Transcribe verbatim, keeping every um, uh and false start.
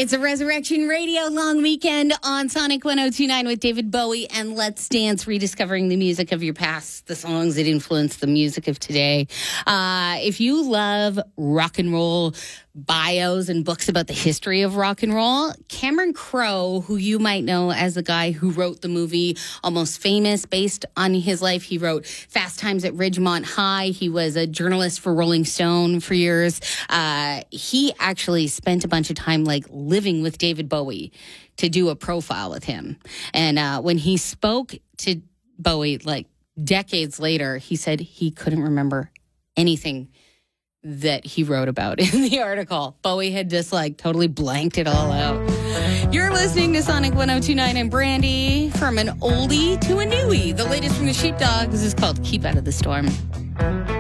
It's a Resurrection Radio long weekend on Sonic one oh two point nine with David Bowie and Let's Dance, rediscovering the music of your past, the songs that influence the music of today. Uh, if you love rock and roll bios and books about the history of rock and roll, Cameron Crowe, who you might know as the guy who wrote the movie Almost Famous, based on his life. He wrote Fast Times at Ridgemont High. He was a journalist for Rolling Stone for years. Uh, he actually spent a bunch of time like living with David Bowie to do a profile with him. And uh, when he spoke to Bowie like decades later, he said he couldn't remember anything that he wrote about in the article. Bowie had just like totally blanked it all out. You're listening to Sonic one oh two point nine and Brandy. From an oldie to a newie. The latest from the Sheepdogs is called Keep Out of the Storm.